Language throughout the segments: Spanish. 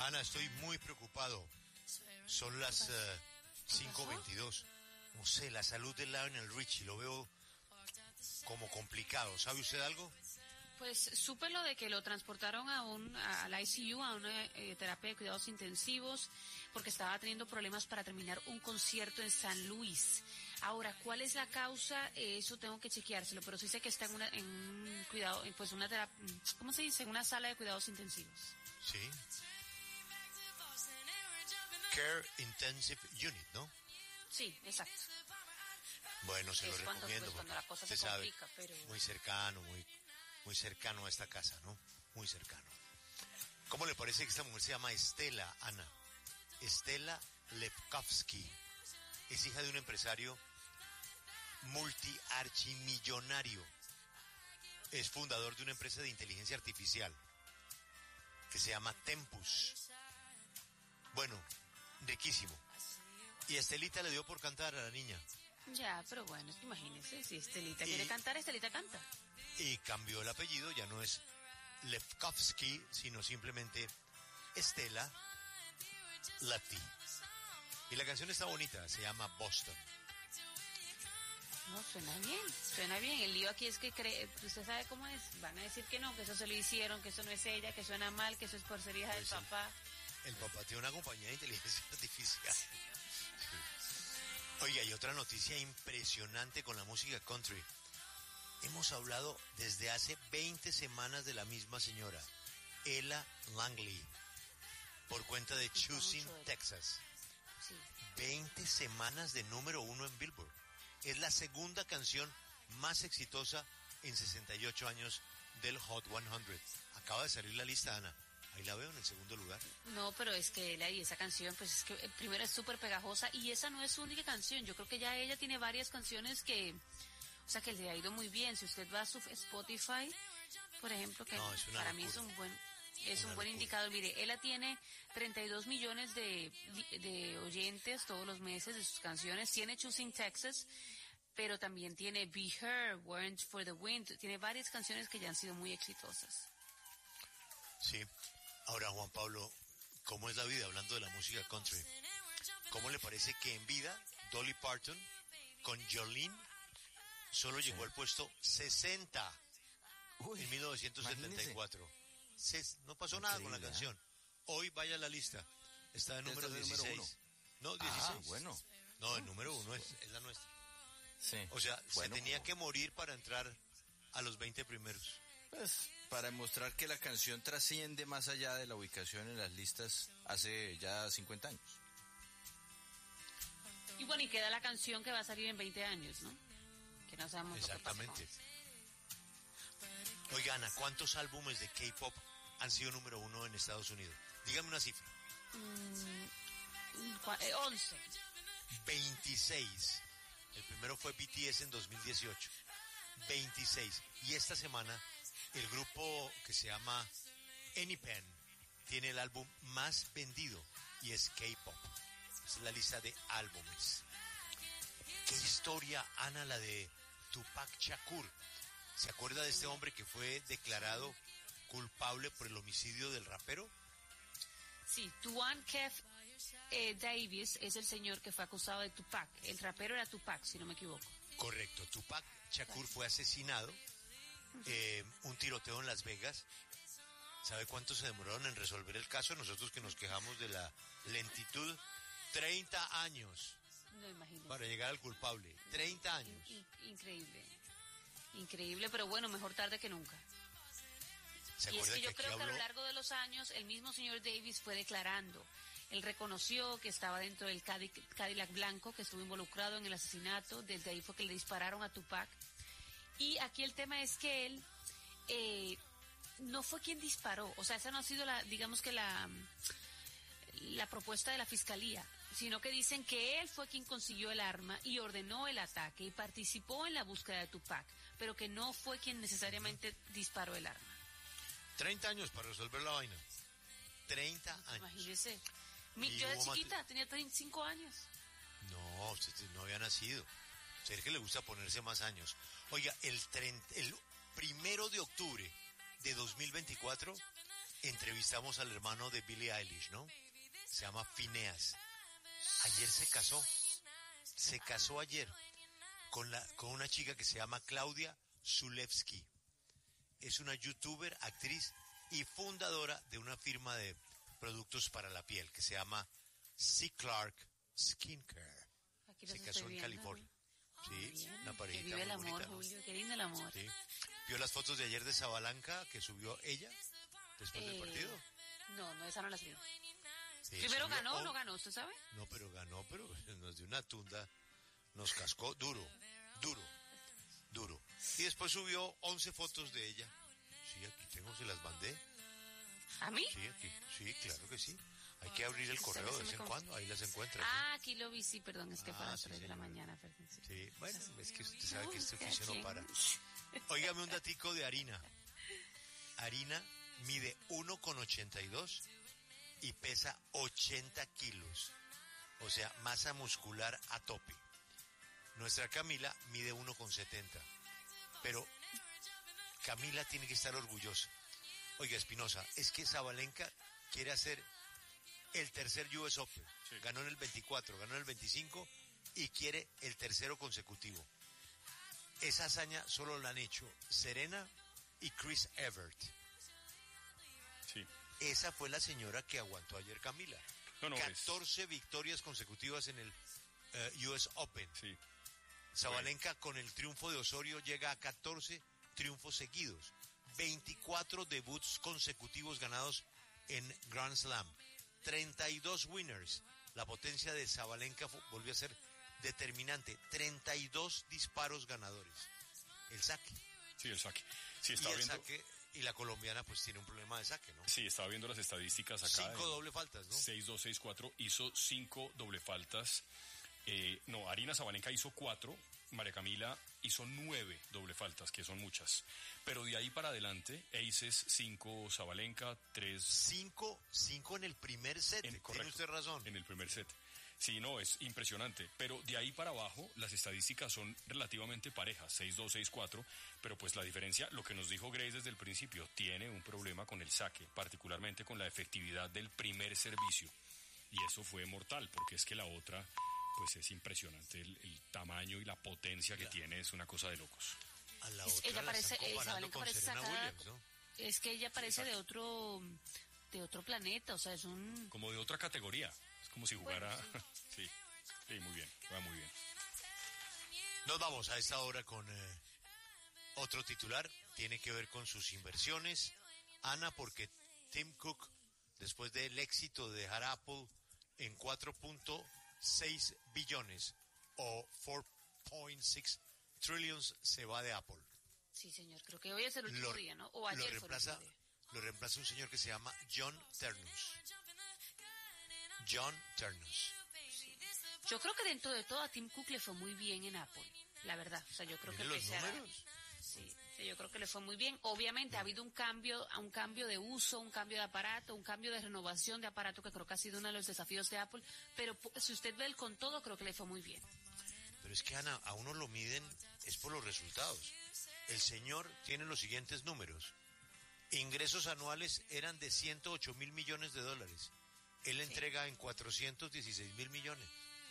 Ana, estoy muy preocupado. Son las 5:22. No sé, la salud de Lionel Richie lo veo como complicado. ¿Sabe usted algo? Pues supe lo de que lo transportaron al ICU, a una terapia de cuidados intensivos, porque estaba teniendo problemas para terminar un concierto en San Luis. Ahora, ¿cuál es la causa? Eso tengo que chequeárselo, pero sí sé que está en un cuidado, pues una terapia, ¿cómo se dice? En una sala de cuidados intensivos. Sí. Care Intensive Unit, ¿no? Sí, exacto. Bueno, se lo recomiendo. Cuando la cosa usted se sabe, complica, pero... muy cercano a esta casa, ¿no? Muy cercano. ¿Cómo le parece que esta mujer se llama Estela, Ana? Estela Lefkowski. Es hija de un empresario multiarchimillonario. Es fundador de una empresa de inteligencia artificial que se llama Tempus. Bueno, riquísimo. Y Estelita le dio por cantar a la niña. Ya, pero bueno, imagínese, si Estelita quiere cantar, Estelita canta. Y cambió el apellido, ya no es Lefkowski, sino simplemente Estela Lefty. Y la canción está bonita, se llama Boston. No, suena bien. El lío aquí es que usted sabe cómo es. Van a decir que no, que eso se lo hicieron, que eso no es ella, que suena mal, que eso es por ser hija del papá. El papá tiene una compañía de inteligencia artificial. Sí. Oiga, y otra noticia impresionante con la música country. Hemos hablado desde hace 20 semanas de la misma señora, Ella Langley, por cuenta de Choosing Texas. Sí. 20 semanas de número 1 en Billboard. Es la segunda canción más exitosa en 68 años del Hot 100. Acaba de salir la lista, Ana. Ahí la veo en el segundo lugar. No, pero es que esa canción, pues es que primero es súper pegajosa y esa no es su única canción. Yo creo que ya ella tiene varias canciones que le ha ido muy bien. Si usted va a su Spotify, por ejemplo, que para mí es un buen indicador. Mire, ella tiene 32 millones de oyentes todos los meses de sus canciones. Tiene Choosing Texas, pero también tiene Be Her, Weren't for the Wind. Tiene varias canciones que ya han sido muy exitosas. Sí. Ahora, Juan Pablo, ¿cómo es la vida hablando de la música country? ¿Cómo le parece que en vida Dolly Parton con Jolene solo llegó al puesto 60 en 1974? No pasó nada con la canción. Hoy vaya a la lista. Está en número 16. No, 16. Ah, bueno. No, el número 1 es la nuestra. Sí. O sea, se tenía que morir para entrar a los 20 primeros. Pues para demostrar que la canción trasciende más allá de la ubicación en las listas hace ya 50 años. Y bueno, y queda la canción que va a salir en 20 años, ¿no? Que no sabemos. Exactamente. Oiga, Ana, ¿cuántos álbumes de K-pop han sido número 1 en Estados Unidos? Dígame una cifra. 11. 26. El primero fue BTS en 2018. 26. Y esta semana el grupo que se llama Anypen tiene el álbum más vendido y es K-pop. Es la lista de álbumes. ¿Qué historia, Ana, la de Tupac Shakur? ¿Se acuerda de este hombre que fue declarado culpable por el homicidio del rapero? Sí, Tuan Kef Davis es el señor que fue acusado de Tupac. El rapero era Tupac, si no me equivoco. Correcto, Tupac Shakur fue asesinado, un tiroteo en Las Vegas. ¿Sabe cuánto se demoraron en resolver el caso? Nosotros que nos quejamos de la lentitud, 30 años. No, imagínate. Para llegar al culpable, 30 años. Increíble, pero bueno, mejor tarde que nunca. Y es que yo creo que a lo largo de los años el mismo señor Davis fue declarando. Él reconoció que estaba dentro del Cadillac blanco, que estuvo involucrado en el asesinato. Desde ahí fue que le dispararon a Tupac. Y aquí el tema es que él no fue quien disparó. O sea, esa no ha sido la propuesta de la fiscalía, sino que dicen que él fue quien consiguió el arma y ordenó el ataque y participó en la búsqueda de Tupac, pero que no fue quien necesariamente disparó el arma. 30 años para resolver la vaina. 30 años. Imagínese. Yo de chiquita tenía 35 años. No, usted no había nacido. O sea, que le gusta ponerse más años. Oiga, el 1 de octubre de 2024 entrevistamos al hermano de Billie Eilish, ¿no? Se llama Phineas. Ayer se casó ayer con una chica que se llama Claudia Zulewski. Es una youtuber, actriz y fundadora de una firma de productos para la piel que se llama C. Clark Skincare. Aquí los Se estoy casó en viendo. California. Sí, Bien, una que parejita vive el muy amor, bonita, ¿no? Julio, qué lindo el amor. Sí. ¿Vio las fotos de ayer de Sabalanca que subió ella después del partido? No, esa no las vi. Sí, Primero subió ganó o on- no ganó, ¿usted sabe? No, pero ganó, pero nos dio una tunda, nos cascó duro. Y después subió 11 fotos de ella. Sí, aquí tengo, se las mandé. ¿A mí? Sí, aquí, sí, claro que sí. Hay que abrir el correo de vez en cuando, ahí las encuentra. Ah, aquí lo vi, sí, perdón, es que fue a las sí, 3 de la señora. mañana, perdón. Sí. Sí, bueno, es que usted sabe que este cada oficio no quien. para. Óigame un datico de Harina. Harina mide 1,82 y pesa 80 kilos. O sea, masa muscular a tope. Nuestra Camila mide 1,70. Pero Camila tiene que estar orgullosa. Oiga, Espinosa, es que Sabalenka quiere hacer el tercer US Open. Sí. Ganó en el 24, ganó en el 25 y quiere el tercero consecutivo. Esa hazaña solo la han hecho Serena y Chris Evert. Sí. Esa fue la señora que aguantó ayer Camila. No, 14 victorias consecutivas en el US Open. Sí. Sabalenka con el triunfo de Osorio llega a 14 triunfos seguidos. 24 debuts consecutivos ganados en Grand Slam. 32 winners. La potencia de Sabalenka volvió a ser determinante. 32 disparos ganadores. El saque. Sí, el saque. Sí, Y estaba el viendo, saque, y la colombiana pues tiene un problema de saque, ¿no? sí, estaba viendo las estadísticas acá. 5 doble faltas, ¿no? 6-2-6-4, hizo 5 doble faltas. No, Arina Sabalenka hizo 4, María Camila hizo 9 doble faltas, que son muchas. Pero de ahí para adelante, aces 5 Sabalenka, 3... 5 en el primer set. Tiene correcto, usted razón. en el primer set. Sí, no, es impresionante. Pero de ahí para abajo, las estadísticas son relativamente parejas, 6-2, 6-4. Pero pues la diferencia, lo que nos dijo Grace desde el principio, tiene un problema con el saque, particularmente con la efectividad del primer servicio. Y eso fue mortal, porque es que la otra, pues es impresionante. El tamaño y la potencia que tiene es una cosa de locos. A la Es- otra ella la parece, están comparando Sabalenka con parece Serena sacada, Williams, ¿no? es que ella parece de otro planeta, o sea, es un... Como de otra categoría. Es como si jugara... Bueno, sí, sí, muy bien, juega muy bien. Nos vamos a esta hora con otro titular. Tiene que ver con sus inversiones. Ana, porque Tim Cook, después del éxito de dejar Apple en 4.6 billones o 4.6 trillions, se va de Apple. Sí, señor, creo que hoy es el último día, ¿no? O ayer fue el último día. Lo reemplaza un señor que se llama John Ternus. John Ternus. Yo creo que dentro de todo a Tim Cook le fue muy bien en Apple, la verdad. O sea, yo creo Mire que los pese a- números. Sí, yo creo que le fue muy bien. Obviamente ha habido un cambio de uso, un cambio de aparato, un cambio de renovación de aparato que creo que ha sido uno de los desafíos de Apple. Pero si usted ve el con todo, creo que le fue muy bien. Pero es que, Ana, a uno lo miden es por los resultados. El señor tiene los siguientes números. Ingresos anuales eran de 108 mil millones de dólares. Él entrega en 416 mil millones.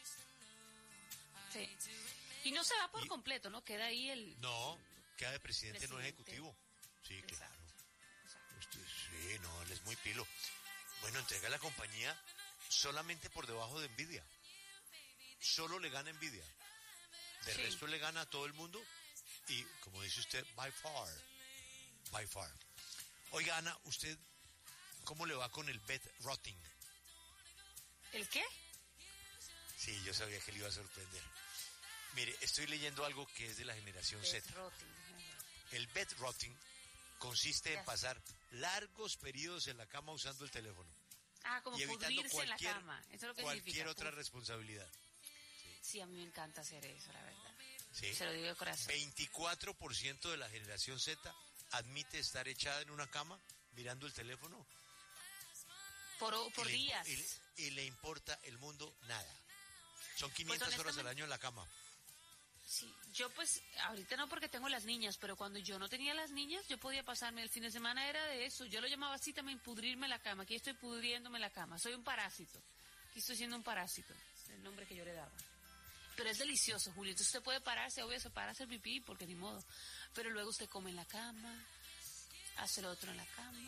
Sí. Y no se va por Y- completo, ¿no? Queda ahí el... No, queda de presidente, no Presidente. ejecutivo. Sí, Exacto, claro. exacto. Sí, no, él es muy pilo. Bueno, entrega la compañía solamente por debajo de Nvidia. Solo le gana Nvidia. De Sí. resto le gana a todo el mundo. Y, como dice usted, by far. By far. Oiga, Ana, ¿usted cómo le va con el bet rotting? ¿El qué? Sí, yo sabía que le iba a sorprender. Mire, estoy leyendo algo que es de la generación Z. Rotting. El bed rotting consiste en Ya. pasar largos periodos en la cama usando el teléfono Ah, como y evitando pudrirse en la cama. Eso es lo que cualquier significa. otra responsabilidad. Sí, a mí me encanta hacer eso, la verdad. ¿Sí? Se lo digo de corazón. 24% de la generación Z admite estar echada en una cama mirando el teléfono Por y le- días. y le importa el mundo nada. Son 500 horas al honestamente- año en la cama. Sí, yo pues ahorita no porque tengo las niñas, pero cuando yo no tenía las niñas, yo podía pasarme el fin de semana, era de eso. Yo lo llamaba así también, pudrirme la cama. Aquí estoy pudriéndome la cama. Soy un parásito. Aquí estoy siendo un parásito. Es el nombre que yo le daba. Pero es delicioso, Julio. Entonces usted puede pararse, obvio, se para a hacer pipí, porque ni modo. Pero luego usted come en la cama, hace lo otro en la cama,